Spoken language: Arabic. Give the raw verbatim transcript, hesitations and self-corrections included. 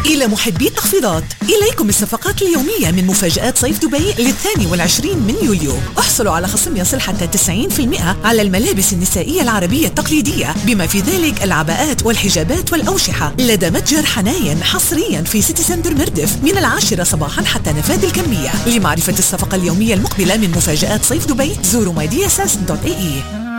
إلى محبي التخفيضات، إليكم الصفقات اليومية من مفاجآت صيف دبي للثاني والعشرين من يوليو. احصلوا على خصم يصل حتى تسعين بالمئة على الملابس النسائية العربية التقليدية، بما في ذلك العباءات والحجابات والأوشحة، لدى متجر حناين حصريا في سيتي سنتر مردف من العاشرة صباحا حتى نفاذ الكمية. لمعرفة الصفقة اليومية المقبلة من مفاجآت صيف دبي زوروا ماي دي اس اس دوت اي اي.